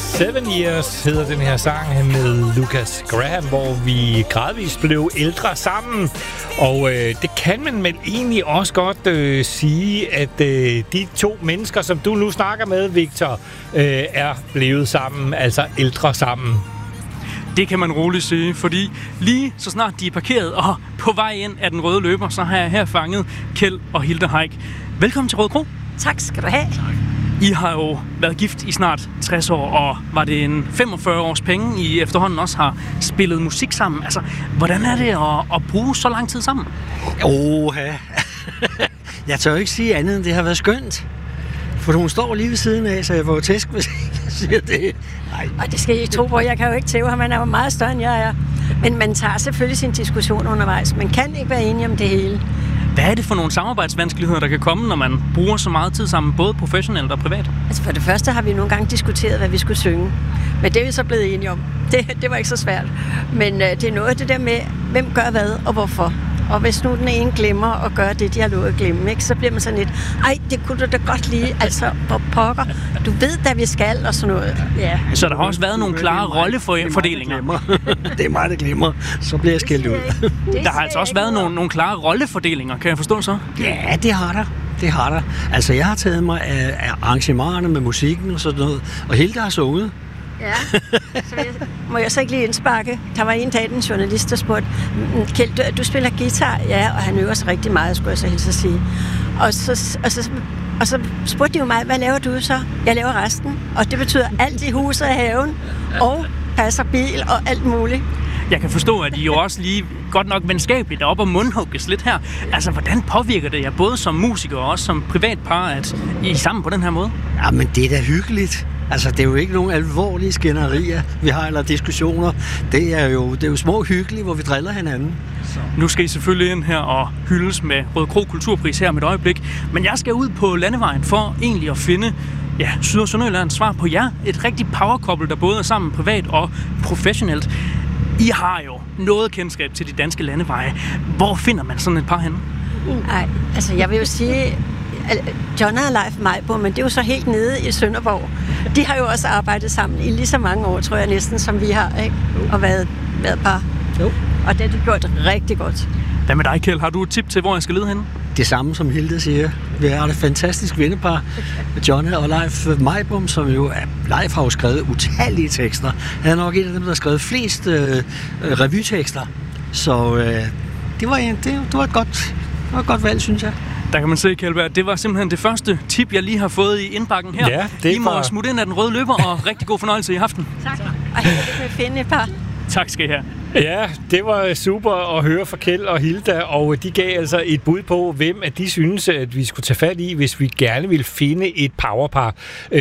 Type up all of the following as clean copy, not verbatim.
7 Years hedder den her sang med Lucas Graham, hvor vi gradvist blev ældre sammen. Og det kan man vel egentlig også godt sige, at de to mennesker, som du nu snakker med, Victor, er blevet sammen, altså ældre sammen. Det kan man roligt sige, fordi lige så snart de er parkeret og på vej ind af den røde løber, så har jeg her fanget Kjeld og Hilde Haik. Velkommen til Rødekro. Tak skal du have. Tak. I har jo været gift i snart 60 år, og var det en 45 års penge, I efterhånden også har spillet musik sammen? Altså, hvordan er det at bruge så lang tid sammen? Jeg tør jo ikke sige andet, end det har været skønt. For hun står lige ved siden af, så jeg får tæsk, hvis jeg siger det. Nej. Og det skal I tro på. Jeg kan jo ikke tæve ham. Han er jo meget større, end jeg er. Men man tager selvfølgelig sin diskussion undervejs. Man kan ikke være enige om det hele. Hvad er det for nogle samarbejdsvanskeligheder, der kan komme, når man bruger så meget tid sammen, både professionelt og privat? Altså for det første har vi nogle gange diskuteret, hvad vi skulle synge. Men det er vi så blevet enige om. Det var ikke så svært. Men det er noget af det der med, hvem gør hvad og hvorfor. Og hvis nu den ene glemmer at gøre det, de har lovet at glemme, ikke, så bliver man sådan lidt, det kunne du da godt lide, altså, hvor pokker. Du ved, da vi skal, og sådan noget. Ja. Så der har også været nogle klare rollefordelinger. Det er mig, der glemmer. Så bliver jeg skældt ud. Der har altså også været nogle klare rollefordelinger, kan jeg forstå så? Ja, det har der. Altså, jeg har taget mig af arrangementerne med musikken og sådan noget, og Hilde har sunget. Ja, så må jeg så ikke lige indsparke. Der var en dag, en journalist, der spurgte, Kjeld, du spiller guitar? Ja, og han øver sig rigtig meget, skulle jeg så hilse at sige. Og så spurgte de jo mig, hvad laver du så? Jeg laver resten, og det betyder alt i huset og haven, og passer bil og alt muligt. Jeg kan forstå, at I jo også lige godt nok venskabeligt deroppe og mundhugges lidt her. Altså, hvordan påvirker det jer, både som musiker og også som privatpar, at I er sammen på den her måde? Jamen, det er da hyggeligt. Altså, det er jo ikke nogen alvorlige skænderier, vi har, eller diskussioner. Det er jo små hyggelige, hvor vi driller hinanden. Så. Nu skal I selvfølgelig ind her og hyldes med Rødekro Kulturpris her om et øjeblik. Men jeg skal ud på landevejen for egentlig at finde Syd- og Sønderjyllands svar på jer. Et rigtigt powerkouple, der både er sammen privat og professionelt. I har jo noget kendskab til de danske landeveje. Hvor finder man sådan et par henne? Nej, altså jeg vil jo sige, John og Leif Majbo, men det er jo så helt nede i Sønderborg. De har jo også arbejdet sammen i lige så mange år, tror jeg næsten, som vi har, ikke? Og været par. Jo. Og det har de gjort rigtig godt. Hvad med dig, Kjeld? Har du et tip til, hvor jeg skal lede henne? Det samme, som Hilde siger. Vi har et fantastisk vennepar, John og Leif Majbom, som jo Leif har jo skrevet utallige tekster. Han er nok en af dem, der har skrevet flest revytekster. Så det var et godt valg, synes jeg. Der kan man se, Kjeldberg, det var simpelthen det første tip, jeg lige har fået i indbakken her. Ja, I må smutte ind af den røde løber, og rigtig god fornøjelse i aften. Tak. Og det vil finde et par. Tak skal I have. Ja, det var super at høre fra Kjeld og Hilda, og de gav altså et bud på, hvem af de synes, at vi skulle tage fat i, hvis vi gerne ville finde et powerpar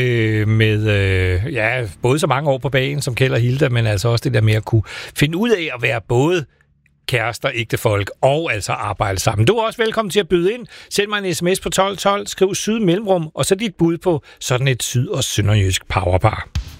med både så mange år på banen som Kjeld og Hilda, men altså også det der med at kunne finde ud af at være både kærester, ægtefolk og altså arbejde sammen. Du er også velkommen til at byde ind. Send mig en sms på 1212, skriv syd mellemrum, og så dit bud på sådan et syd- og sønderjysk powerpar.